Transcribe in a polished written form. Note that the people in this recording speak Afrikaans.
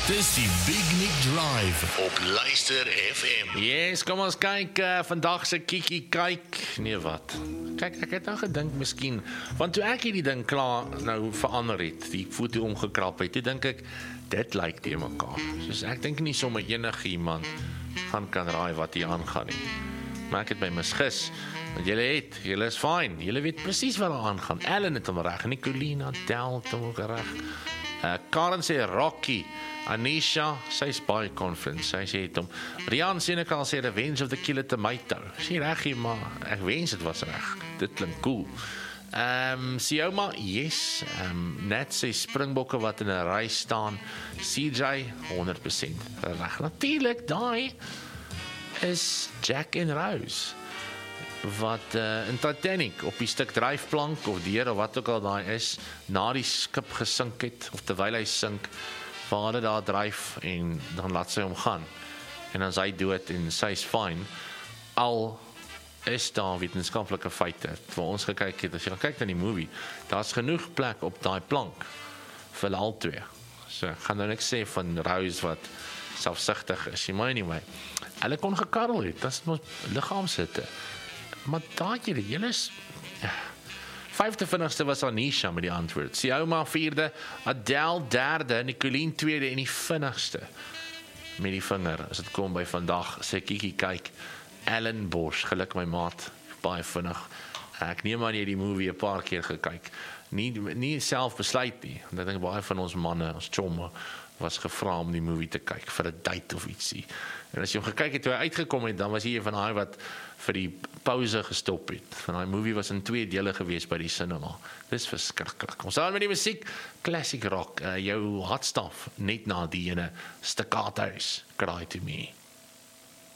Dis die Big Nick Drive op Luister FM. Yes, kom ons kyk vandag se Kiki kyk. Nee, wat? Kyk, ek het nou gedink miskien, want toe ek hierdie ding klaar nou verander het, die foto omgekrap het, toe dink ek, dit lyk te mekaar. Soos ek dink nie sommer enige iemand kan raai wat hier aangaan nie. Maar ek het my misgis. Want julle is fyn. Julle weet presies wat daar aangaan. Ellen het hom reg, Nicolina, Del het hom reg. Karen sê Rocky, Anisha, sy's baie confident, sy sê het hom. Rian Senekal sê Revenge of the Killer Tomato. Sy reg hier, maar ek wens dit was reg. Dit klink cool. Sioma, yes. Net sê Springbokke wat in 'n ry staan. CJ, 100% reg. Natuurlik, daai is Jack en Rose wat in Titanic op die stuk dryfplank of deur of wat ook al daai is, na die skip gesink het, of terwyl hy sink, waar hulle daar dryf en dan laat sy hom gaan. En dan is hy dood en sy's fine. Al is daar wetenskaplike feite waar ons gekyk het, as jy kyk na die movie, daar's genoeg plek op daai plank vir al twee. So ek gaan nou niks sê van Rose wat selfsugtig is, maar anyway, hulle kon gekarrel het, dat is mos liggaamshitte. Maar daai julle is 5de vinnigste was Anisha met die antwoord. Sioma 4de, Adele 3de, Nicolien 2de en die vinnigste met die vinger. As dit kom by vandag, sê Kiki kyk, Ellen Bosch, geluk my maat, baie vinnig. Ek neem aan jy die movie 'n paar keer gekyk. Nie self besluit nie. Want ek dink baie van ons manne, ons chomme, was gevra om die movie te kyk vir 'n date of ietsie. En as jy hom gekyk het toe hy uitgekom het, dan was hy een van daai wat vir die pause gestop het. Van daai movie was in 2 dele gewees by die cinema. Dis verskriklik. Ons aan met die musiek, classic rock, jou hot stuff, net na die ene Staccato's, Cry to Me.